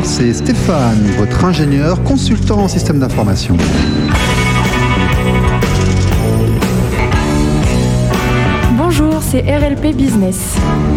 c'est Stéphane, votre ingénieur consultant en système d'information. Bonjour, c'est RLP Business.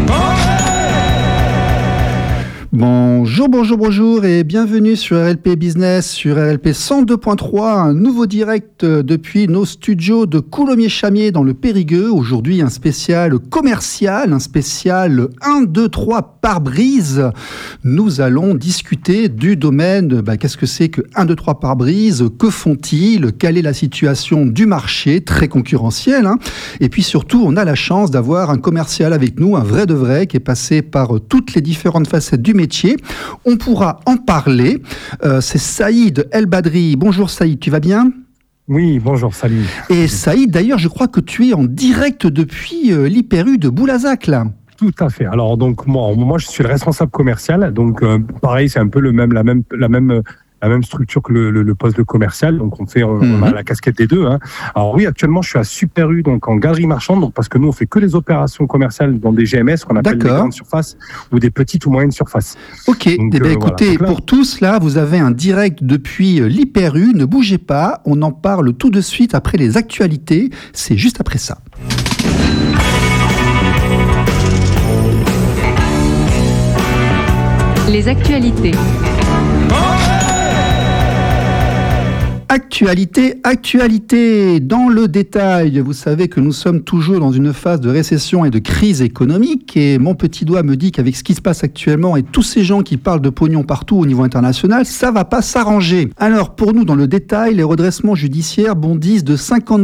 Bonjour et bienvenue sur RLP Business, sur RLP 102.3, un nouveau direct depuis nos studios de Coulommiers-Chamiers dans le Périgueux. Aujourd'hui, un spécial commercial, un spécial 1, 2, 3 pare-brise. Nous allons discuter du domaine, qu'est-ce que c'est que 1, 2, 3 pare-brise, que font-ils, quelle est la situation du marché, très concurrentiel. Et puis surtout, on a la chance d'avoir un commercial avec nous, un vrai de vrai, qui est passé par toutes les différentes facettes du métier. On pourra en parler. C'est Saïd El Badri. Bonjour Saïd, tu vas bien ? Oui, bonjour, salut. Et Saïd, d'ailleurs, je crois que tu es en direct depuis l'Hyper-U de Boulazac, là. Tout à fait. Alors, donc, moi je suis le responsable commercial. Donc, pareil, c'est un peu la même structure que le poste de commercial. Donc, on a la casquette des deux. Alors oui, actuellement, je suis à Super U, donc en galerie marchande, donc parce que nous, on fait que les opérations commerciales dans des GMS, qu'on appelle des grandes surfaces ou des petites ou moyennes surfaces. Ok. Donc, écoutez, voilà. Pour tous, là, vous avez un direct depuis l'Hyper U. Ne bougez pas. On en parle tout de suite après les actualités. C'est juste après ça. Les actualités. Actualité, dans le détail. Vous savez que nous sommes toujours dans une phase de récession et de crise économique et mon petit doigt me dit qu'avec ce qui se passe actuellement et tous ces gens qui parlent de pognon partout au niveau international, ça va pas s'arranger. Alors pour nous, dans le détail, les redressements judiciaires bondissent de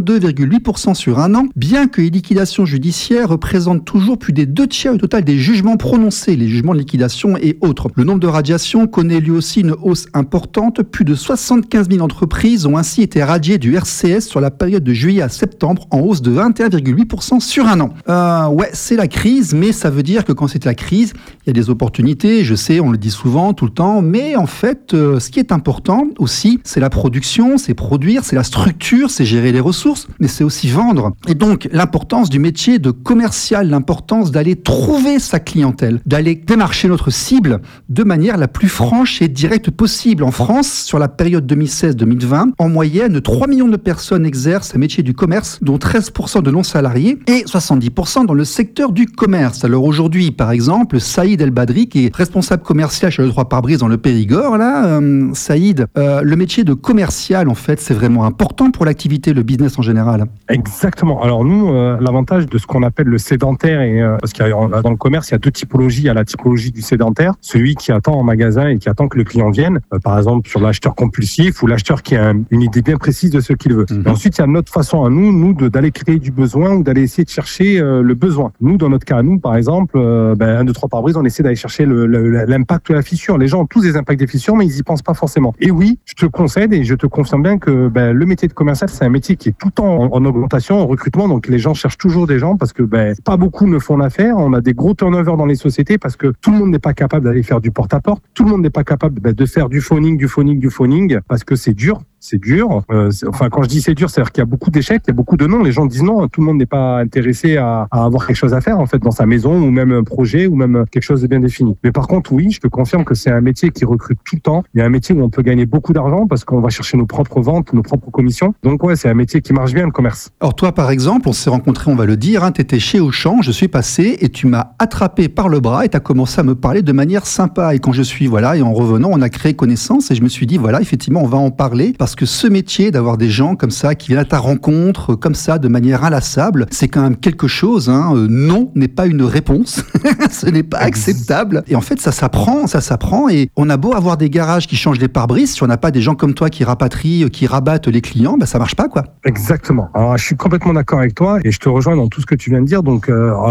52,8% sur un an, bien que les liquidations judiciaires représentent toujours plus des 2/3 au total des jugements prononcés, les jugements de liquidation et autres. Le nombre de radiations connaît lui aussi une hausse importante, plus de 75 000 entreprises ont ainsi été radiés du RCS sur la période de juillet à septembre, en hausse de 21,8% sur un an. Ouais, c'est la crise, mais ça veut dire que quand c'est la crise, il y a des opportunités, je sais, on le dit souvent, tout le temps, mais en fait, ce qui est important aussi, c'est la production, c'est produire, c'est la structure, c'est gérer les ressources, mais c'est aussi vendre. Et donc, l'importance du métier de commercial, l'importance d'aller trouver sa clientèle, d'aller démarcher notre cible de manière la plus franche et directe possible. En France, sur la période 2016-2020, en moyenne, 3 millions de personnes exercent un métier du commerce, dont 13% de non-salariés et 70% dans le secteur du commerce. Alors aujourd'hui, par exemple, Saïd El Badri, qui est responsable commercial chez le 3 pare-brise dans le Périgord, là, Saïd, le métier de commercial, en fait, c'est vraiment important pour l'activité, le business en général. Exactement. Alors nous, l'avantage de ce qu'on appelle le sédentaire, parce qu'il y a, dans le commerce, il y a deux typologies. Il y a la typologie du sédentaire, celui qui attend en magasin et qui attend que le client vienne, par exemple sur l'acheteur compulsif ou l'acheteur qui a une idée bien précise de ce qu'il veut. Et ensuite, il y a notre façon à nous d'aller créer du besoin ou d'aller essayer de chercher le besoin. Nous, dans notre cas, par exemple, 1, 2, 3 pare-brise, on essaie d'aller chercher l'impact de la fissure. Les gens ont tous des impacts des fissures, mais ils y pensent pas forcément. Et oui, je te concède et je te confirme bien que le métier de commercial, c'est un métier qui est tout le temps en augmentation, en recrutement. Donc, les gens cherchent toujours des gens parce que pas beaucoup ne font l'affaire. On a des gros turnovers dans les sociétés parce que tout le monde n'est pas capable d'aller faire du porte-à-porte. Tout le monde n'est pas capable de faire du phoning parce que c'est dur. C'est dur. Quand je dis c'est dur, c'est-à-dire qu'il y a beaucoup d'échecs, il y a beaucoup de non. Les gens disent non. Tout le monde n'est pas intéressé à avoir quelque chose à faire, en fait, dans sa maison, ou même un projet, ou même quelque chose de bien défini. Mais par contre, oui, je te confirme que c'est un métier qui recrute tout le temps. Il y a un métier où on peut gagner beaucoup d'argent parce qu'on va chercher nos propres ventes, nos propres commissions. Donc ouais, c'est un métier qui marche bien, le commerce. Alors toi, par exemple, on s'est rencontrés, on va le dire, tu étais chez Auchan, je suis passé et tu m'as attrapé par le bras et tu as commencé à me parler de manière sympa. Et quand je suis, et en revenant, on a créé connaissance et je me suis dit, effectivement, on va en parler parce que ce métier d'avoir des gens comme ça qui viennent à ta rencontre, comme ça, de manière inlassable, c'est quand même quelque chose. Non n'est pas une réponse. Ce n'est pas acceptable. Et en fait, ça s'apprend. Et on a beau avoir des garages qui changent les pare-brises, si on n'a pas des gens comme toi qui rapatrient, qui rabattent les clients, ça marche pas, quoi. Exactement. Alors, je suis complètement d'accord avec toi et je te rejoins dans tout ce que tu viens de dire. Donc,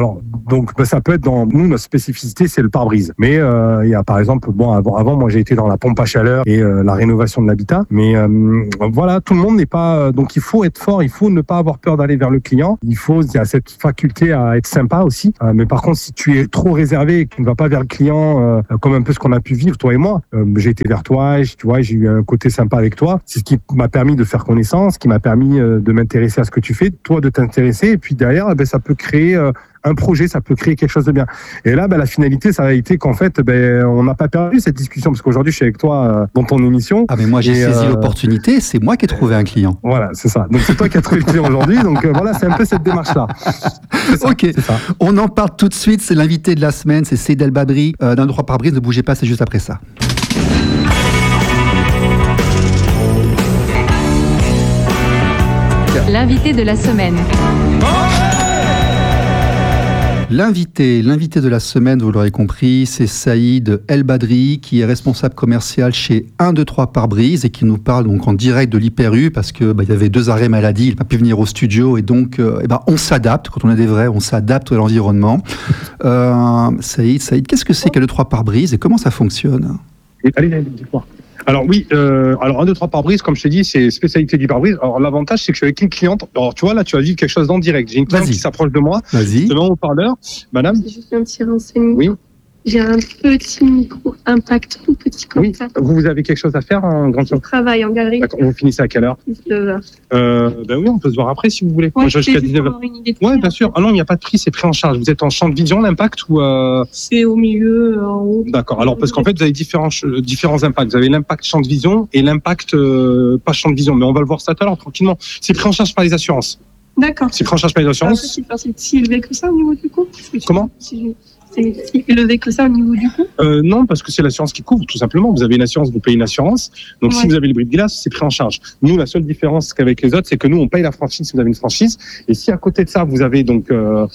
ça peut être dans nous, notre spécificité, c'est le pare-brise. Mais il y a, par exemple, avant, moi, j'ai été dans la pompe à chaleur et la rénovation de l'habitat. Mais voilà, tout le monde n'est pas... donc il faut être fort, il faut ne pas avoir peur d'aller vers le client. Il y a cette faculté à être sympa aussi. Mais par contre, si tu es trop réservé et que tu ne vas pas vers le client, comme un peu ce qu'on a pu vivre, toi et moi, j'ai été vers toi, j'ai eu un côté sympa avec toi. C'est ce qui m'a permis de faire connaissance, qui m'a permis de m'intéresser à ce que tu fais, toi de t'intéresser. Et puis derrière, ça peut créer un projet, ça peut créer quelque chose de bien. Et là, la finalité, ça a été qu'en fait, on n'a pas perdu cette discussion parce qu'aujourd'hui, je suis avec toi dans ton émission. Ah mais moi, j'ai saisi l'opportunité. C'est moi qui ai trouvé un client. Voilà, c'est ça. Donc c'est toi qui as trouvé le client aujourd'hui. Donc voilà, c'est un peu cette démarche-là. Ok. On en parle tout de suite. C'est l'invité de la semaine, c'est Saïd El Badri d'un droit par brise. Ne bougez pas, c'est juste après ça. L'invité de la semaine. L'invité de la semaine, vous l'aurez compris, c'est Saïd El Badri, qui est responsable commercial chez 1, 2, 3 pare-brise et qui nous parle donc en direct de l'Hyper-U parce que il y avait 2 arrêts maladie, il n'a pas pu venir au studio et donc on s'adapte. Quand on est des vrais, on s'adapte à l'environnement. Saïd, qu'est-ce que c'est que le 3 pare-brise et comment ça fonctionne ? Allez, dis-moi. Alors oui, 1, 2, 3 pare-brise, comme je t'ai dit, c'est spécialité du pare-brise. Alors l'avantage, c'est que je suis avec une cliente. Alors tu vois, là, tu vas vivre quelque chose en direct. J'ai une cliente qui s'approche de moi. Vas-y. Je te mets en haut-parleur. Madame. C'est juste un petit renseignement. Oui. J'ai un petit micro impact, tout petit comme ça. Vous avez quelque chose à faire en grande Je travaille en galerie. D'accord. Vous finissez à quelle heure? 19h. Oui, on peut se voir après si vous voulez. Ouais, moi, jusqu'à 19h. Oui, bien sûr. Ah non, il n'y a pas de prix, c'est pris en charge. Vous êtes en champ de vision, l'impact ou C'est au milieu, en haut. D'accord. Alors, parce qu'en fait, vous avez différents impacts. Vous avez l'impact champ de vision et l'impact pas champ de vision. Mais on va le voir ça tout à l'heure, tranquillement. C'est pris en charge par les assurances. D'accord. C'est pris en charge par les assurances. C'est si élevé que ça au niveau du coût. Comment? C'est si élevé que ça au niveau du coût? Non, parce que c'est l'assurance qui couvre, tout simplement. Vous avez une assurance, vous payez une assurance. Donc, si vous avez le brise-glace, c'est pris en charge. Nous, la seule différence qu'avec les autres, c'est que nous, on paye la franchise si vous avez une franchise. Et si à côté de ça, vous avez donc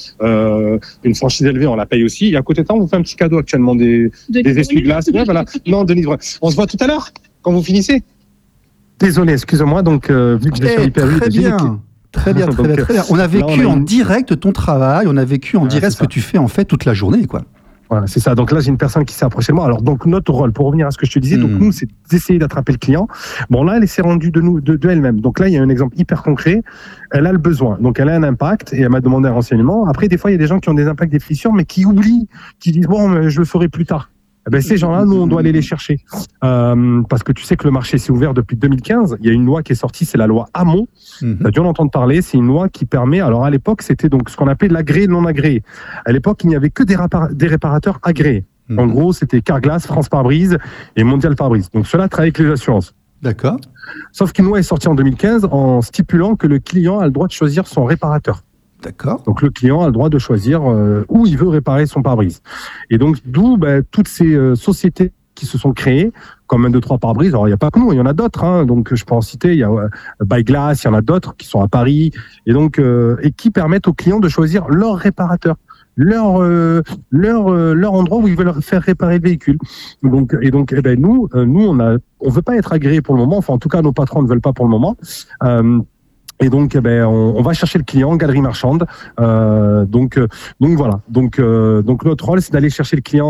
une franchise élevée, on la paye aussi. Et à côté de ça, on vous fait un petit cadeau actuellement des essuie-glaces. Ouais, voilà. Non, de livre. On se voit tout à l'heure, quand vous finissez. Désolé, excusez-moi. Donc, vu que je suis hyper très bien. Très bien. On a vécu en direct ton travail, on a vécu en direct ce que tu fais en fait toute la journée, quoi. Voilà, c'est ça. Donc là, j'ai une personne qui s'est approchée de moi. Alors, donc, notre rôle, pour revenir à ce que je te disais, donc nous, c'est d'essayer d'attraper le client. Bon, là, elle s'est rendue de elle-même. Donc là, il y a un exemple hyper concret. Elle a le besoin. Donc, elle a un impact et elle m'a demandé un renseignement. Après, des fois, il y a des gens qui ont des impacts des fissures, mais qui oublient, qui disent, bon, mais je le ferai plus tard. Ces gens-là, nous, on doit aller les chercher. Parce que tu sais que le marché s'est ouvert depuis 2015. Il y a une loi qui est sortie, c'est la loi Hamon. Tu as dû en entendre parler. C'est une loi qui permet... Alors, à l'époque, c'était donc ce qu'on appelait l'agréé non agréé. À l'époque, il n'y avait que des réparateurs agréés. En gros, c'était Carglass, France Pare-Brise et Mondial Pare-Brise. Donc, cela travaille avec les assurances. D'accord. Sauf qu'une loi est sortie en 2015 en stipulant que le client a le droit de choisir son réparateur. D'accord. Donc le client a le droit de choisir où il veut réparer son pare-brise. Et donc d'où toutes ces sociétés qui se sont créées, comme 1, 2, 3 pare-brise. Alors il n'y a pas que nous, il y en a d'autres. Hein. Donc je peux en citer. Il y a By Glass, il y en a d'autres qui sont à Paris et donc et qui permettent aux clients de choisir leur réparateur, leur endroit où ils veulent faire réparer le véhicule. Donc nous on veut pas être agréés pour le moment. Enfin en tout cas nos patrons ne veulent pas pour le moment. Et donc, on va chercher le client, galerie marchande. Donc voilà. Donc notre rôle, c'est d'aller chercher le client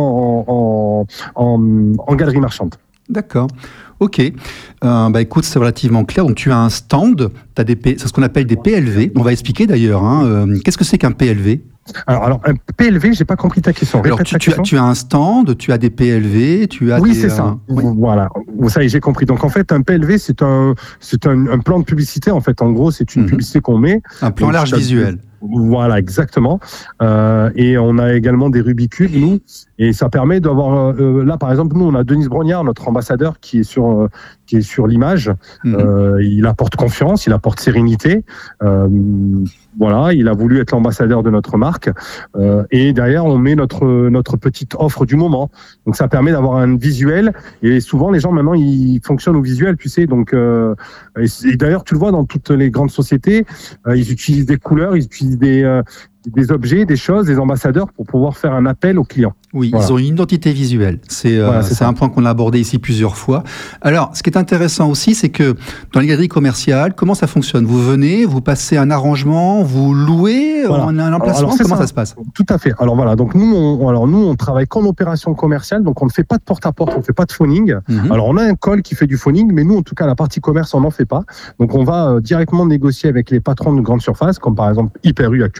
en galerie marchande. D'accord. Ok. Écoute, c'est relativement clair. Donc, tu as un stand. C'est ce qu'on appelle des PLV. On va expliquer d'ailleurs. Qu'est-ce que c'est qu'un PLV ? Alors, un PLV, j'ai pas compris ta question. Alors, tu as un stand, tu as des PLV, tu as oui, c'est ça. Oui. Voilà. Ça y est, j'ai compris. Donc, en fait, un PLV, c'est un plan de publicité. En fait, en gros, c'est une publicité qu'on met. Un plan large visuel. Voilà, exactement. Et on a également des Rubik's, nous. Et ça permet d'avoir... là, par exemple, nous, on a Denis Brognard, notre ambassadeur, qui est sur l'image. Il apporte confiance, il apporte sérénité. Voilà, il a voulu être l'ambassadeur de notre marque. Et derrière, on met notre petite offre du moment. Donc, ça permet d'avoir un visuel. Et souvent, les gens, maintenant, ils fonctionnent au visuel, tu sais. Donc, et d'ailleurs, tu le vois dans toutes les grandes sociétés, ils utilisent des couleurs, ils utilisent des objets, des choses, des ambassadeurs pour pouvoir faire un appel aux clients. Oui, voilà. Ils ont une identité visuelle. C'est un point qu'on a abordé ici plusieurs fois. Alors, ce qui est intéressant aussi, c'est que dans les galeries commerciales, comment ça fonctionne ? Vous venez, vous passez un arrangement, vous louez un emplacement, comment ça se passe ? Tout à fait. Alors voilà, donc nous, on travaille qu'en opération commerciale, donc on ne fait pas de porte-à-porte, on ne fait pas de phoning. Alors on a un call qui fait du phoning, mais nous, en tout cas, la partie commerce, on n'en fait pas. Donc on va directement négocier avec les patrons de grandes surfaces, comme par exemple Hyper-U actuellement où on est.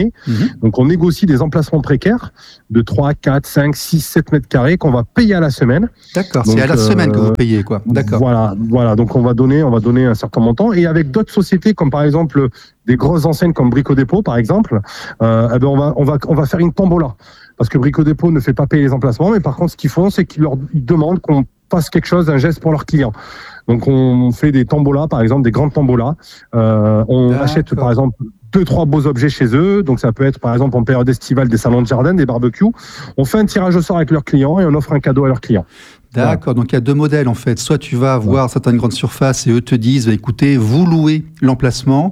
carrés. Donc, on négocie des emplacements précaires de 3, 4, 5, 6, 7 mètres carrés qu'on va payer à la semaine. D'accord, Donc, c'est à la semaine que vous payez, quoi. D'accord. Voilà. Donc, on va donner un certain montant. Et avec d'autres sociétés, comme par exemple des grosses enseignes comme Brico Dépôt, par exemple, on va faire une tombola. Parce que Brico Dépôt ne fait pas payer les emplacements, mais par contre, ce qu'ils font, c'est qu'ils demandent qu'on fasse quelque chose, un geste pour leurs clients. Donc, on fait des tombolas, par exemple, des grandes tombolas. On achète, par exemple, 2-3 beaux objets chez eux. Donc, ça peut être, par exemple, en période estivale, des salons de jardin, des barbecues. On fait un tirage au sort avec leurs clients et on offre un cadeau à leurs clients. D'accord, donc il y a deux modèles en fait. Soit tu vas voir certaines grandes surfaces et eux te disent, écoutez, vous louez l'emplacement.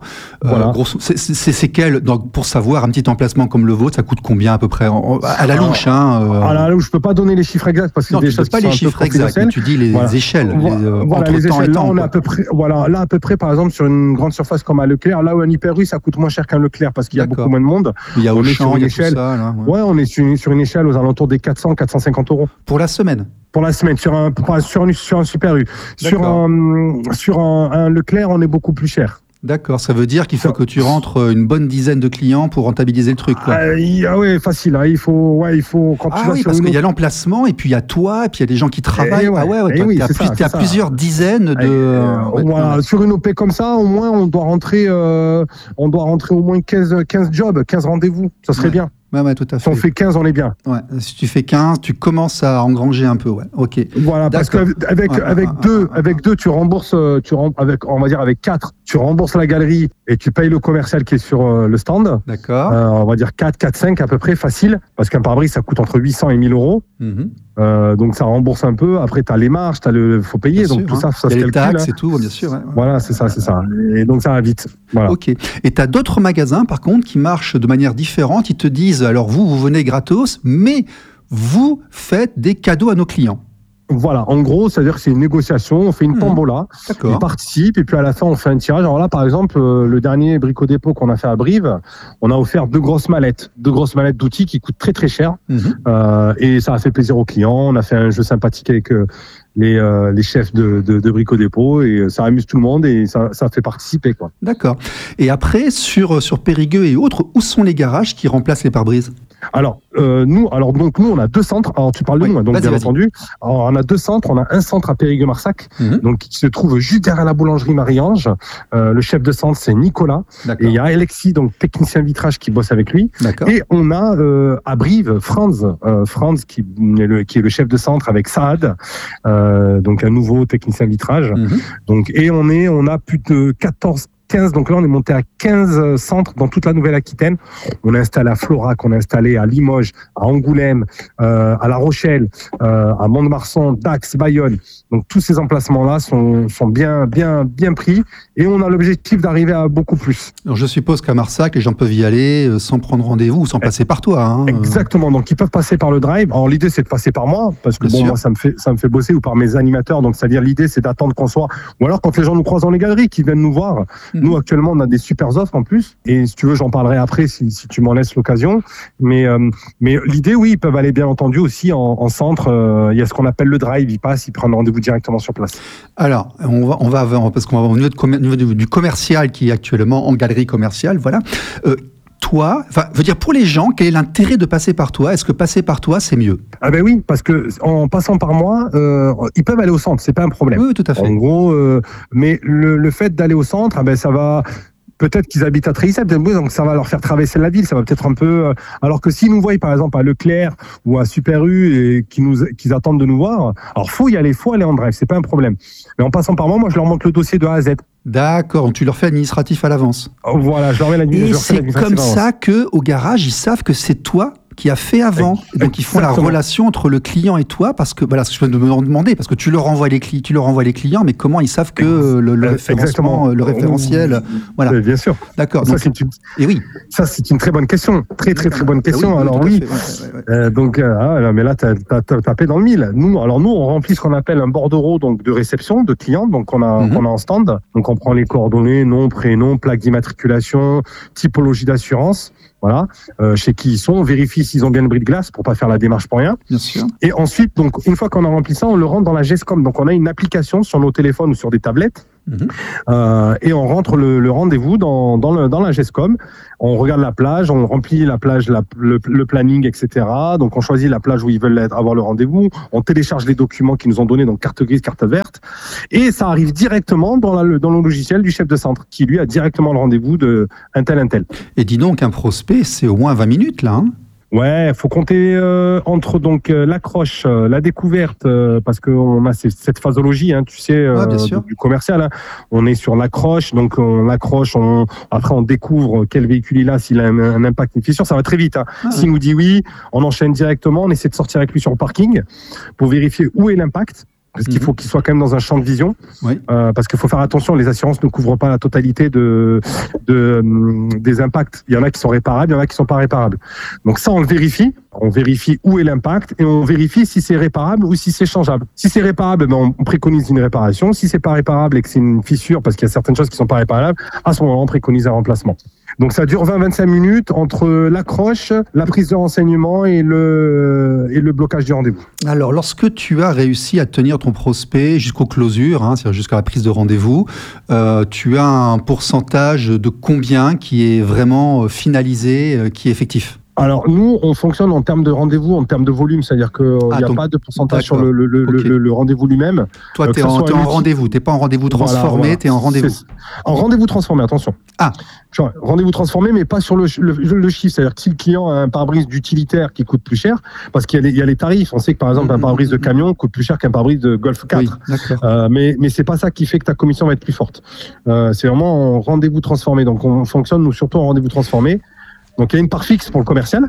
C'est quel, donc, pour savoir un petit emplacement comme le vôtre, ça coûte combien à peu près à la louche À la louche, je peux pas donner les chiffres exacts parce que non, c'est des choses qui sont les chiffres exacts, mais tu dis les échelles. Les échelles. Là, on est à peu près, par exemple, sur une grande surface comme à Leclerc, là où un Hyper U, ça coûte moins cher qu'un Leclerc parce qu'il y a beaucoup moins de monde. Il y a Auchan, il y a tout ça. Là, on est sur une échelle aux alentours des 400-450 euros. Pour la semaine. Pour la semaine, sur un Super U. Sur un Leclerc, on est beaucoup plus cher. D'accord, ça veut dire qu'il faut que tu rentres une bonne dizaine de clients pour rentabiliser le truc, quoi. Oui, facile. Il faut quand tu vas sur parce qu'il y a l'emplacement et puis il y a toi et puis il y a des gens qui travaillent. Tu as plusieurs dizaines de. Sur une OP comme ça, au moins on doit rentrer au moins 15 jobs, 15 rendez-vous. Ça serait bien. Ouais, tout à fait. Si on fait 15, on est bien. Ouais, si tu fais 15, tu commences à engranger un peu, ouais. Ok. Voilà, parce qu'avec deux, tu rembourses, avec 4, tu rembourses la galerie et tu payes le commercial qui est sur le stand. D'accord. On va dire 4, 5 à peu près, facile, parce qu'un pare-brise, ça coûte entre 800 et 1000 euros. Donc ça rembourse un peu. Après, tu as les marges, faut payer. Bien donc sûr, tout ça se calcule. Les taxes et tout, bien sûr. Ouais. Voilà, c'est ça. Et donc ça va vite. Voilà. Ok. Et tu as d'autres magasins, par contre, qui marchent de manière différente. Ils te disent, alors vous venez gratos, mais vous faites des cadeaux à nos clients. Voilà, en gros, c'est-à-dire que c'est une négociation, on fait une tombola, ils participent et puis à la fin on fait un tirage. Alors là, par exemple, le dernier Brico Dépôt qu'on a fait à Brive, on a offert deux grosses mallettes d'outils qui coûtent très très cher et ça a fait plaisir aux clients. On a fait un jeu sympathique avec les chefs de Brico Dépôt et ça amuse tout le monde et ça fait participer, quoi. D'accord. Et après, sur Périgueux et autres, où sont les garages qui remplacent les pare-brises ? Alors, nous, on a 2 centres. Alors, tu parles de nous, donc bien entendu. Alors, on a 2 centres. On a un centre à Périgueux-Marsac, donc qui se trouve juste derrière la boulangerie Marie-Ange. Le chef de centre, c'est Nicolas. D'accord. Et il y a Alexis, donc technicien vitrage, qui bosse avec lui. D'accord. Et on a à Brive, Franz qui est le chef de centre avec Saad, donc un nouveau technicien vitrage. Donc, et on a plus de 15, donc là on est monté à 15 centres dans toute la Nouvelle-Aquitaine. On a installé à Florac, on a installé à Limoges, à Angoulême, à La Rochelle, à Mont-de-Marsan, Dax, Bayonne. Donc tous ces emplacements-là sont bien pris et on a l'objectif d'arriver à beaucoup plus. Alors je suppose qu'à Marsac, les gens peuvent y aller sans prendre rendez-vous ou sans passer par toi. Hein. Exactement, donc ils peuvent passer par le drive. Alors l'idée c'est de passer par moi parce que moi ça me fait bosser ou par mes animateurs. Donc c'est-à-dire l'idée c'est d'attendre qu'on soit, ou alors quand les gens nous croisent dans les galeries, qu'ils viennent nous voir. Nous, actuellement, on a des super offres en plus. Et si tu veux, j'en parlerai après si tu m'en laisses l'occasion. Mais l'idée, oui, ils peuvent aller bien entendu aussi en centre. Il y a ce qu'on appelle le drive. Ils passent, ils prennent rendez-vous directement sur place. Alors, on va parce qu'on va au niveau du commercial qui est actuellement en galerie commerciale. Voilà. Toi, pour les gens, quel est l'intérêt de passer par toi ? Est-ce que passer par toi, c'est mieux ? Ah ben oui, parce que en passant par moi, ils peuvent aller au centre, c'est pas un problème. Oui, tout à fait. En gros, mais le fait d'aller au centre, ça va. Peut-être qu'ils habitent à Tréissat, donc ça va leur faire traverser la ville, ça va peut-être un peu. Alors que s'ils nous voient, par exemple, à Leclerc ou à Super U et qu'ils attendent de nous voir, alors faut aller en drive, c'est pas un problème. Mais en passant par moi, je leur montre le dossier de A à Z. D'accord, donc tu leur fais l'administratif à l'avance. Voilà, je leur mets l'administratif. Et c'est comme ça que au garage, ils savent que c'est toi qui a fait avant. Donc ils font la relation entre le client et toi, parce que voilà, ce que je peux me demander, parce que tu leur envoies les clients, mais comment ils savent que le référencement, le référentiel, voilà. Bien sûr. D'accord. Donc, et oui. Ça c'est une très bonne question, très bonne question. Alors oui. Donc mais là t'as tapé dans le mille. Nous on remplit ce qu'on appelle un bordereau donc de réception de clients, donc qu'on a en stand. Donc on prend les coordonnées, nom, prénom, plaque d'immatriculation, typologie d'assurance. Voilà, chez qui ils sont, on vérifie s'ils ont bien le bris de glace pour pas faire la démarche pour rien. Bien sûr. Et ensuite, donc une fois qu'on a rempli ça, on le rentre dans la GESCOM. Donc on a une application sur nos téléphones ou sur des tablettes Et on rentre le rendez-vous dans la GESCOM. On regarde la plage, on remplit la plage, le planning, etc. Donc on choisit la plage où ils veulent avoir le rendez-vous. On télécharge les documents qu'ils nous ont donnés, donc carte grise, carte verte. Et ça arrive directement dans le logiciel du chef de centre, qui lui a directement le rendez-vous de un tel. Et dis donc, un prospect, c'est au moins 20 minutes là, hein? Ouais, faut compter entre donc l'accroche, la découverte, parce qu'on a cette phasologie, hein, tu sais, du commercial. Hein. On est sur l'accroche, donc on accroche, après on découvre quel véhicule il a, s'il a un impact, une fissure, ça va très vite. Hein. S'il nous dit oui, on enchaîne directement, on essaie de sortir avec lui sur le parking pour vérifier où est l'impact. Parce qu'il faut qu'il soit quand même dans un champ de vision, parce qu'il faut faire attention, les assurances ne couvrent pas la totalité des impacts. Il y en a qui sont réparables, il y en a qui sont pas réparables. Donc ça, on le vérifie. On vérifie où est l'impact et on vérifie si c'est réparable ou si c'est changeable. Si c'est réparable, on préconise une réparation. Si c'est pas réparable et que c'est une fissure, parce qu'il y a certaines choses qui sont pas réparables, à ce moment-là, on préconise un remplacement. Donc ça dure 20-25 minutes entre l'accroche, la prise de renseignement et le blocage du rendez-vous. Alors, lorsque tu as réussi à tenir ton prospect jusqu'aux closures, c'est-à-dire jusqu'à la prise de rendez-vous, tu as un pourcentage de combien qui est vraiment finalisé, qui est effectif ? Alors, nous, on fonctionne en termes de rendez-vous, en termes de volume, c'est-à-dire qu'il n'y a pas de pourcentage sur le rendez-vous lui-même. Toi, tu es en rendez-vous, tu n'es pas en rendez-vous transformé, tu es en rendez-vous. En rendez-vous transformé, attention. Rendez-vous transformé, mais pas sur le chiffre. C'est-à-dire que si le client a un pare-brise d'utilitaire qui coûte plus cher, parce qu'il y a les tarifs, on sait que par exemple, un pare-brise de camion coûte plus cher qu'un pare-brise de Golf 4. Oui, mais c'est pas ça qui fait que ta commission va être plus forte. C'est vraiment en rendez-vous transformé. Donc, on fonctionne, nous, surtout en rendez-vous transformé. Donc, il y a une part fixe pour le commercial.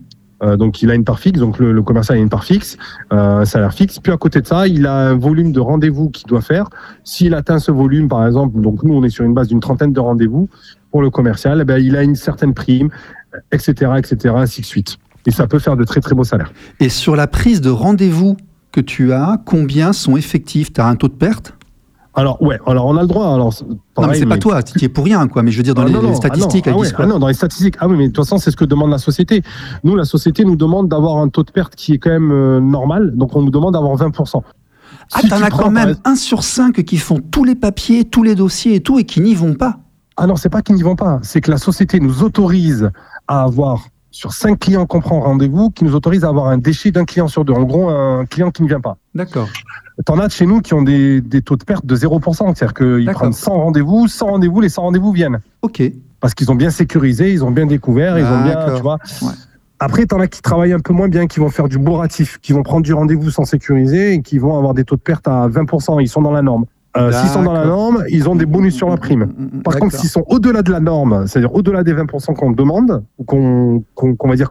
Donc, il a une part fixe. Donc, le commercial a une part fixe, salaire fixe. Puis, à côté de ça, il a un volume de rendez-vous qu'il doit faire. S'il atteint ce volume, par exemple, donc nous, on est sur une base d'une 30aine de rendez-vous pour le commercial, il a une certaine prime, etc., ainsi de suite. Et ça peut faire de très, très beaux salaires. Et sur la prise de rendez-vous que tu as, combien sont effectifs ? Tu as un taux de perte ? Alors on a le droit. Non, mais c'est pas toi, tu y es pour rien, quoi. Mais je veux dire, dans les statistiques, elles disent quoi ? Dans les statistiques. Ah oui, mais de toute façon, c'est ce que demande la société. Nous, la société nous demande d'avoir un taux de perte qui est quand même normal. Donc, on nous demande d'avoir 20%. T'en as quand même 1 sur 5 qui font tous les papiers, tous les dossiers et tout, et qui n'y vont pas. Ah non, c'est pas qu'ils n'y vont pas. C'est que la société nous autorise à avoir, sur 5 clients qu'on prend rendez-vous, qui nous autorise à avoir un déchet d'un client sur 2. En gros, un client qui ne vient pas. D'accord. T'en as de chez nous qui ont des taux de perte de 0%. C'est-à-dire qu'ils prennent 100 rendez-vous, les 100 rendez-vous viennent. Ok. Parce qu'ils ont bien sécurisé, ils ont bien découvert, ils ont bien, tu vois. Ouais. Après, t'en as qui travaillent un peu moins bien, qui vont faire du bourratif, qui vont prendre du rendez-vous sans sécuriser et qui vont avoir des taux de perte à 20%. Ils sont dans la norme. S'ils sont dans la norme, ils ont des bonus sur la prime. Par contre, s'ils sont au-delà de la norme, c'est-à-dire au-delà des 20% qu'on demande, ou qu'on va dire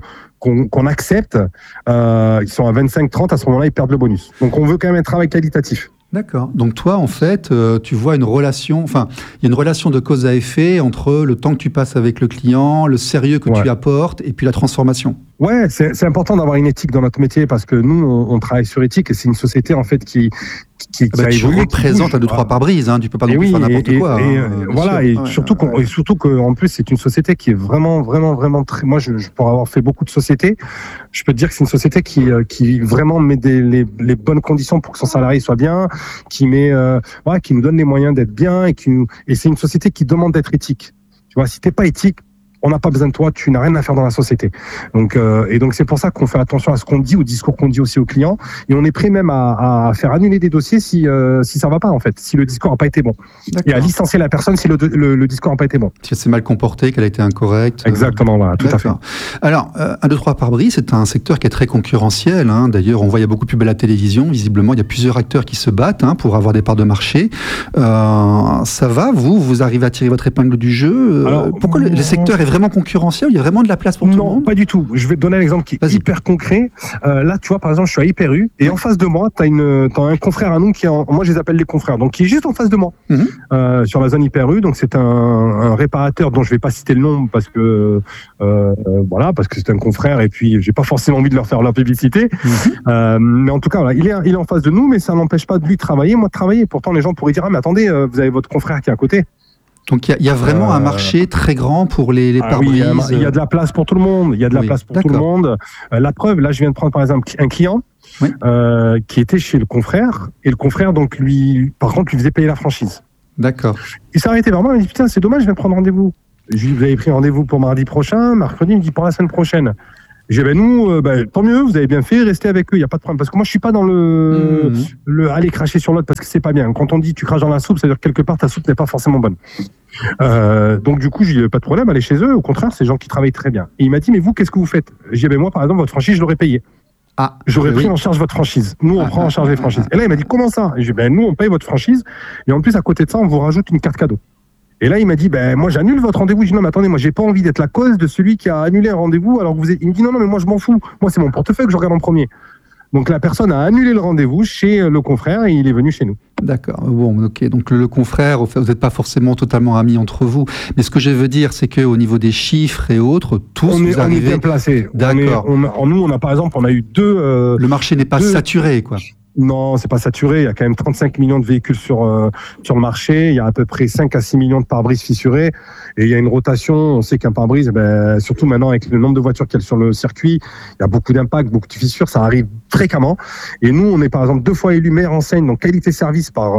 qu'on accepte, ils sont à 25-30, à ce moment-là, ils perdent le bonus. Donc, on veut quand même un travail qualitatif. D'accord. Donc toi, en fait, tu vois une relation, il y a une relation de cause à effet entre le temps que tu passes avec le client, le sérieux que tu apportes, et puis la transformation. Ouais, c'est important d'avoir une éthique dans notre métier parce que nous, on travaille sur éthique et c'est une société en fait qui a tu représentes à 2-3 pare-brises, tu peux pas non plus faire n'importe quoi. Surtout qu'en plus c'est une société qui est vraiment très. Moi, je pour avoir fait beaucoup de sociétés, je peux te dire que c'est une société qui vraiment met les bonnes conditions pour que son salarié soit bien, qui nous donne les moyens d'être bien et c'est une société qui demande d'être éthique. Tu vois, si t'es pas éthique, on n'a pas besoin de toi, tu n'as rien à faire dans la société. Donc c'est pour ça qu'on fait attention à ce qu'on dit, au discours qu'on dit aussi aux clients, et on est prêt même à faire annuler des dossiers si ça va pas en fait, si le discours n'a pas été bon, et à licencier la personne si le discours n'a pas été bon. Si elle s'est mal comportée, qu'elle a été incorrecte. Exactement, voilà, tout à fait. Alors, 1, 2, 3 pare-brise, c'est un secteur qui est très concurrentiel. D'ailleurs, on voit il y a beaucoup de pubs à la télévision. Visiblement, il y a plusieurs acteurs qui se battent pour avoir des parts de marché. Ça va, vous arrivez à tirer votre épingle du jeu. Alors, pourquoi le secteur est vraiment concurrentiel? Il y a vraiment de la place pour tout le monde? Non, pas du tout. Je vais te donner un exemple qui est hyper concret. Là, tu vois, par exemple, je suis à Hyper U et en face de moi, t'as un confrère à nous moi, je les appelle les confrères, donc qui est juste en face de moi, sur la zone Hyper U. Donc, c'est un réparateur dont je vais pas citer le nom parce que parce que c'est un confrère et puis j'ai pas forcément envie de leur faire la publicité. Mais en tout cas, voilà, il est en face de nous, mais ça n'empêche pas de lui de travailler, moi de travailler. Pourtant, les gens pourraient dire mais attendez, vous avez votre confrère qui est à côté. Donc il y a vraiment un marché très grand pour les pare-brises. Oui, il y a de la place pour tout le monde. Il y a de la place pour tout le monde. La preuve, là, je viens de prendre par exemple un client qui était chez le confrère et le confrère donc lui, par contre, lui faisait payer la franchise. D'accord. Il s'est arrêté vers moi, il m'a dit putain, c'est dommage, je vais prendre rendez-vous. Je lui ai dit, vous avez pris rendez-vous pour mardi prochain, mercredi, il me dit pour la semaine prochaine. J'ai dit, nous, tant mieux, vous avez bien fait, restez avec eux, il n'y a pas de problème. Parce que moi, je suis pas dans le aller cracher sur l'autre parce que c'est pas bien. Quand on dit tu craches dans la soupe, c'est-à-dire que quelque part, ta soupe n'est pas forcément bonne. Donc, du coup, j'ai dit, pas de problème, allez chez eux. Au contraire, c'est des gens qui travaillent très bien. Et il m'a dit, mais vous, qu'est-ce que vous faites? J'ai dit, moi, par exemple, votre franchise, je l'aurais payé. Ah, J'aurais pris en charge votre franchise. Nous, on prend en charge les franchises. Et là, il m'a dit, comment ça? Et j'ai dit, nous, on paye votre franchise. Et en plus, à côté de ça, on vous rajoute une carte cadeau. Et là, il m'a dit, moi, j'annule votre rendez-vous. Je dis, non, mais attendez, moi, j'ai pas envie d'être la cause de celui qui a annulé un rendez-vous. Alors que vous êtes... Il me dit, non, mais moi, je m'en fous. Moi, c'est mon portefeuille que je regarde en premier. Donc, la personne a annulé le rendez-vous chez le confrère et il est venu chez nous. D'accord. Bon, ok. Donc, le confrère, vous n'êtes pas forcément totalement amis entre vous. Mais ce que je veux dire, c'est qu'au niveau des chiffres et autres, tous vous arrivez... On est bien placés. D'accord. Nous, on a, par exemple, on a eu deux... le marché n'est pas saturé, quoi. Non, c'est pas saturé. Il y a quand même 35 millions de véhicules sur le marché. Il y a à peu près 5 à 6 millions de pare-brise fissurés. Et il y a une rotation. On sait qu'un pare-brise, surtout maintenant avec le nombre de voitures qu'il y a sur le circuit, il y a beaucoup d'impacts, beaucoup de fissures. Ça arrive fréquemment. Et nous, on est par exemple 2 fois élu meilleure enseigne, donc qualité-service par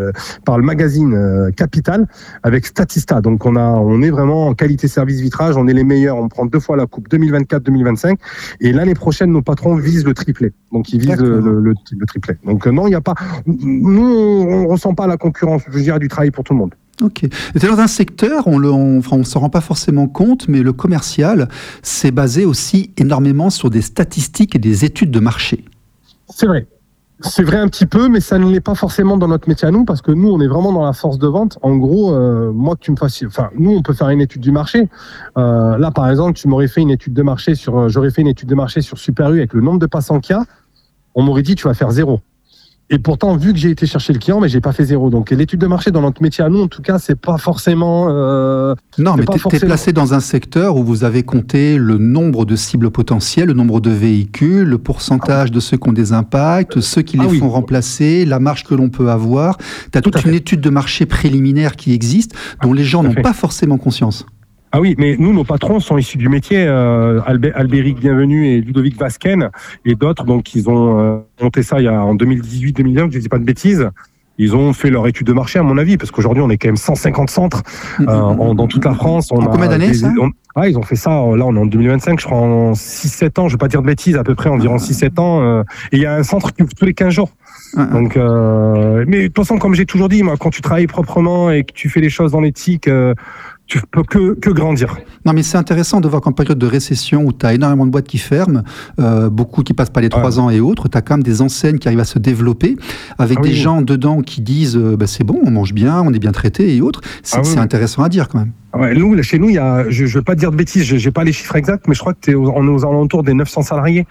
le magazine Capital avec Statista. Donc on est vraiment en qualité-service vitrage. On est les meilleurs. On prend 2 fois la coupe 2024-2025. Et l'année prochaine, nos patrons visent le triplé. Donc ils visent le triplé. Donc non, il n'y a pas. Nous, on ressent pas la concurrence. Je dirais du travail pour tout le monde. Ok. C'est dans un secteur, on s'en rend pas forcément compte, mais le commercial, c'est basé aussi énormément sur des statistiques et des études de marché. C'est vrai. C'est vrai un petit peu, mais ça ne l'est pas forcément dans notre métier à nous, parce que nous, on est vraiment dans la force de vente. En gros, moi, que tu me fasses, nous, on peut faire une étude du marché. Là, par exemple, j'aurais fait une étude de marché sur Super U avec le nombre de passants qu'il y a. On m'aurait dit, tu vas faire 0. Et pourtant, vu que j'ai été chercher le client, mais j'ai pas fait 0. Donc, l'étude de marché dans notre métier à nous, en tout cas, c'est pas forcément... non, mais t'es placé dans un secteur où vous avez compté le nombre de cibles potentielles, le nombre de véhicules, le pourcentage de ceux qui ont des impacts, ceux qui les font remplacer, la marge que l'on peut avoir. Tu as toute une étude de marché préliminaire qui existe, dont les gens n'ont pas forcément conscience. Ah oui, mais nous, nos patrons sont issus du métier. Albéric Bienvenu et Ludovic Vasquen et d'autres. Donc, ils ont monté ça en 2018-2019, je ne dis pas de bêtises. Ils ont fait leur étude de marché, à mon avis, parce qu'aujourd'hui, on est quand même 150 centres dans toute la France. En combien d'années, ça ? Ils ont fait ça, là, on est en 2025, je crois, en 6-7 ans. Je ne vais pas dire de bêtises, à peu près environ 6-7 ans. Et il y a un centre qui ouvre tous les 15 jours. Donc, mais de toute façon, comme j'ai toujours dit, moi, quand tu travailles proprement et que tu fais les choses dans l'éthique, tu peux que grandir. Non, mais c'est intéressant de voir qu'en période de récession où tu as énormément de boîtes qui ferment, beaucoup qui passent pas les 3 ans et autres, tu as quand même des enseignes qui arrivent à se développer avec des gens dedans qui disent c'est bon, on mange bien, on est bien traité et autres. C'est intéressant à dire quand même. Nous, chez nous, il y a, je ne veux pas te dire de bêtises, je n'ai pas les chiffres exacts, mais je crois qu'on est aux alentours des 900 salariés.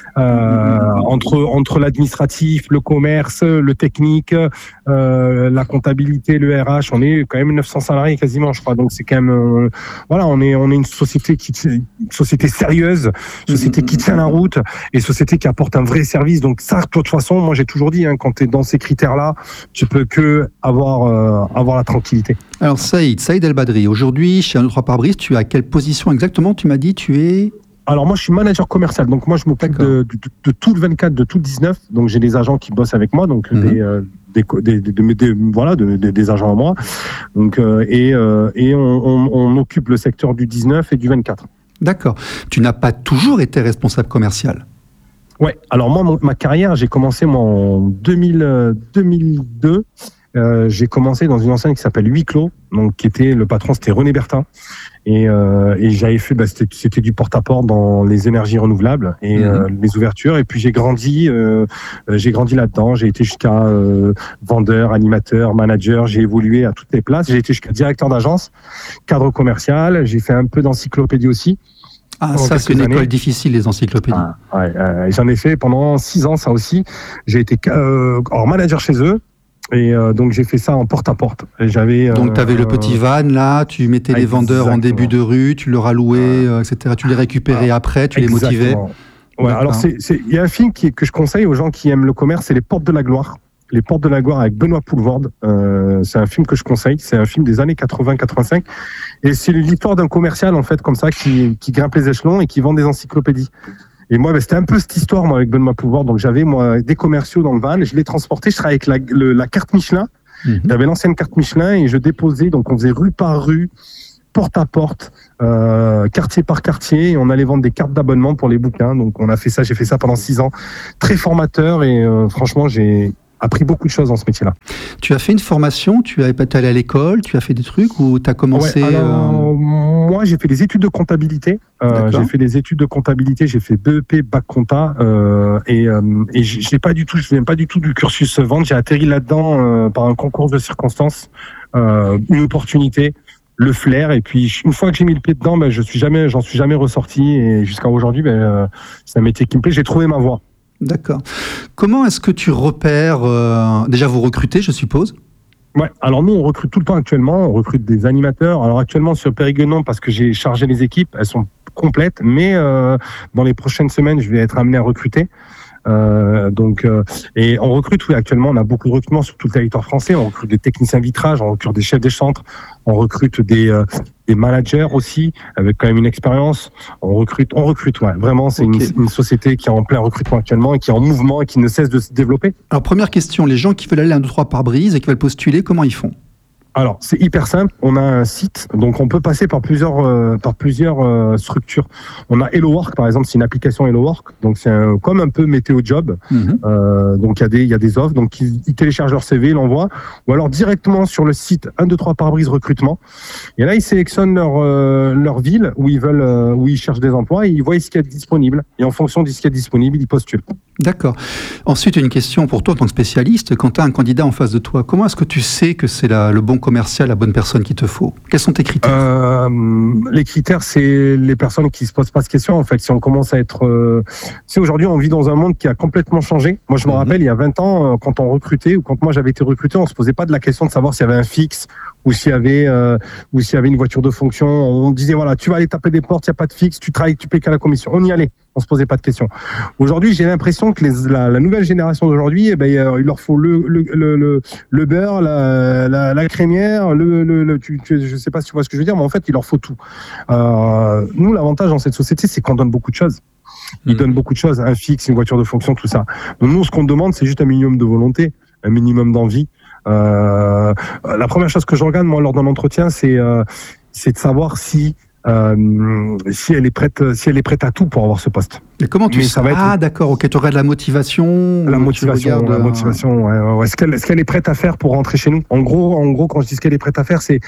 Entre l'administratif, le commerce, le technique, la comptabilité, le RH, on est quand même 900 salariés quasiment, je crois. Donc c'est quand même, on est une société sérieuse, société qui tient la route et société qui apporte un vrai service. Donc ça, de toute façon, moi j'ai toujours dit, quand tu es dans ces critères-là, tu peux que avoir la tranquillité. Alors Saïd El Badri, aujourd'hui chez 1-2-3 Pare-Brise, tu es à quelle position exactement? Tu m'as dit, tu es... Alors moi je suis manager commercial, donc moi je m'occupe de tout le 24, de tout le 19, donc j'ai des agents qui bossent avec moi, donc des agents à moi, donc et on occupe le secteur du 19 et du 24. D'accord. Tu n'as pas toujours été responsable commercial? Ouais. Alors moi ma carrière, j'ai commencé en 2002. J'ai commencé dans une enseigne qui s'appelle Huis Clos, donc le patron c'était René Bertin, et j'avais fait c'était du porte-à-porte dans les énergies renouvelables et les ouvertures, et puis j'ai grandi là-dedans, j'ai été jusqu'à vendeur, animateur, manager, j'ai évolué à toutes les places, j'ai été jusqu'à directeur d'agence, cadre commercial, j'ai fait un peu d'encyclopédie aussi. Ah, ça c'est une école difficile, les encyclopédies. J'en ai fait pendant 6 ans, ça aussi. J'ai été manager chez eux. Et donc j'ai fait ça en porte-à-porte. Donc tu avais le petit van là, tu mettais les vendeurs en début de rue, tu leur allouais, etc. Tu les récupérais après, tu les motivais. Ouais, alors il y a un film que je conseille aux gens qui aiment le commerce, c'est Les Portes de la Gloire. Les Portes de la Gloire avec Benoît Poelvoorde. C'est un film que je conseille. C'est un film des années 80-85. Et c'est l'histoire d'un commercial en fait comme ça qui grimpe les échelons et qui vend des encyclopédies. Et moi, c'était un peu cette histoire, moi, avec Benoît Poelvoorde. Donc, j'avais, moi, des commerciaux dans le van. Je les transportais. Je travaillais avec la carte Michelin. J'avais l'ancienne carte Michelin et je déposais, donc on faisait rue par rue, porte à porte, quartier par quartier, et on allait vendre des cartes d'abonnement pour les bouquins. Donc j'ai fait ça pendant 6 ans, très formateur, et franchement j'ai appris beaucoup de choses dans ce métier-là. Tu as fait une formation, tu es allé à l'école, tu as fait des trucs ou tu as commencé... Moi, j'ai fait des études de comptabilité. J'ai fait BEP, bac compta, et je viens pas du tout du cursus vente. J'ai atterri là-dedans par un concours de circonstances, une opportunité, le flair, et puis une fois que j'ai mis le pied dedans, j'en suis jamais ressorti, et jusqu'à aujourd'hui, c'est un métier qui me plaît. J'ai trouvé ma voie. D'accord. Comment est-ce que tu repères déjà vous recrutez, je suppose? Ouais, alors nous on recrute tout le temps actuellement, on recrute des animateurs. Alors actuellement sur Périgueux non, parce que j'ai chargé les équipes, elles sont complètes, mais dans les prochaines semaines je vais être amené à recruter. Et on recrute, oui, actuellement on a beaucoup de recrutements sur tout le territoire français. On recrute des techniciens vitrage, on recrute des chefs des centres, on recrute des managers aussi avec quand même une expérience. On recrute, ouais. Vraiment, c'est une société qui est en plein recrutement actuellement et qui est en mouvement et qui ne cesse de se développer. Alors première question, les gens qui veulent aller à 1, 2, 3 pare-brise et qui veulent postuler, comment ils font? Alors, c'est hyper simple. On a un site, donc on peut passer par plusieurs structures. On a HelloWork, par exemple, c'est une application HelloWork, donc c'est comme un peu Météo Job. Donc il y a des offres, donc ils téléchargent leur CV, ils l'envoient, ou alors directement sur le site 1, 2, 3 pare-brise recrutement. Et là, ils sélectionnent leur ville où ils cherchent des emplois, et ils voient ce qu'il y a de disponible. Et en fonction de ce qu'il y a de disponible, ils postulent. D'accord. Ensuite, une question pour toi en tant que spécialiste. Quand tu as un candidat en face de toi, comment est-ce que tu sais que c'est le bon commercial, la bonne personne qu'il te faut? Quels sont tes critères? Les critères, c'est les personnes qui se posent pas de questions. En fait, si on commence à être... aujourd'hui, on vit dans un monde qui a complètement changé. Moi, je me rappelle, il y a 20 ans, quand on recrutait, ou quand moi j'avais été recruté, on se posait pas de la question de savoir s'il y avait un fixe, ou s'il y avait une voiture de fonction. On disait, voilà, tu vas aller taper des portes, il n'y a pas de fixe, tu travailles, tu payes qu'à la commission. On y allait, on se posait pas de questions. Aujourd'hui, j'ai l'impression que la nouvelle génération d'aujourd'hui, il leur faut le beurre, la crémière, je sais pas si tu vois ce que je veux dire, mais en fait, il leur faut tout. Nous, l'avantage dans cette société, c'est qu'on donne beaucoup de choses. Ils donnent beaucoup de choses, un fixe, une voiture de fonction, tout ça. Donc nous, ce qu'on demande, c'est juste un minimum de volonté, un minimum d'envie. La première chose que je regarde moi lors d'un entretien, c'est de savoir si elle est prête à tout pour avoir ce poste. Et comment tu sais? D'accord, ok, tu regardes la motivation. La motivation, ouais. Est-ce qu'elle est prête à faire pour rentrer chez nous? En gros, quand je dis ce qu'elle est prête à faire, c'est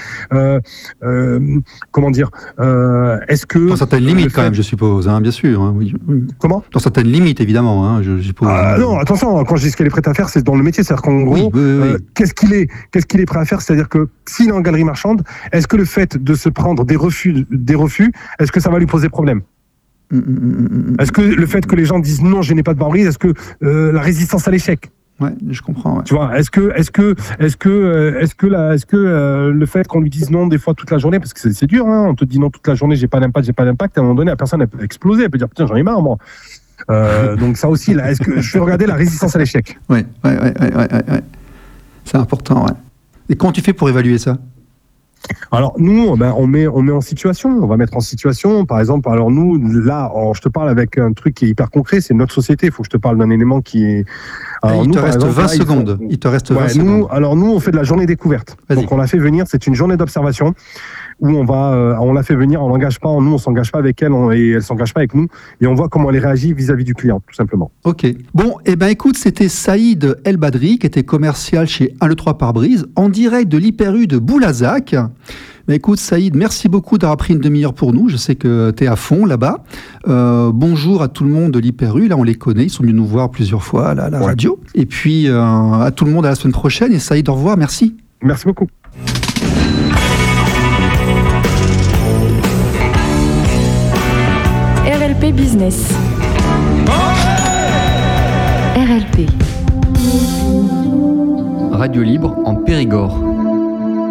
comment dire, est-ce que dans certaines limites quand même, je suppose, hein, bien sûr. Hein, oui. Comment? Dans certaines limites, évidemment, hein, je suppose. Non, attention, quand je dis ce qu'elle est prête à faire, c'est dans le métier, c'est-à-dire qu'en gros, qu'est-ce qu'il est prêt à faire? C'est-à-dire que s'il est en galerie marchande, est-ce que le fait de se prendre des refus, est-ce que ça va lui poser problème? Est-ce que le fait que les gens disent non, je n'ai pas de pare-brise, est-ce que la résistance à l'échec? Ouais, je comprends. Ouais. Tu vois, est-ce que le fait qu'on lui dise non des fois toute la journée, parce que c'est dur, hein, on te dit non toute la journée, j'ai pas d'impact, à un moment donné, la personne elle peut exploser, elle peut dire putain j'en ai marre moi. Donc ça aussi, là, est-ce que je vais regarder la résistance à l'échec? Ouais. C'est important, ouais. Et comment tu fais pour évaluer ça? Alors nous, on met en situation. On va mettre en situation. Par exemple, alors nous, là, je te parle avec un truc qui est hyper concret. C'est notre société. Il faut que je te parle d'un élément qui est. Alors, il te reste 20 secondes. Il te reste 20 secondes. Alors nous, on fait de la journée découverte. Donc on l'a fait venir. C'est une journée d'observation où on l'a fait venir. On l'engage pas. Nous, on s'engage pas avec elle et elle s'engage pas avec nous. Et on voit comment elle réagit vis-à-vis du client, tout simplement. Ok. Bon, écoute, c'était Saïd El Badri qui était commercial chez 1, 2, 3 pare-brise en direct de l'Hyper U de Boulazac. Écoute Saïd, merci beaucoup d'avoir pris une demi-heure pour nous. Je sais que tu es à fond là-bas. Bonjour à tout le monde de l'Hyper U. Là, on les connaît. Ils sont venus nous voir plusieurs fois à la radio. Et puis, à tout le monde à la semaine prochaine. Et Saïd, au revoir. Merci. Merci beaucoup. RLP Business. RLP. Radio libre en Périgord.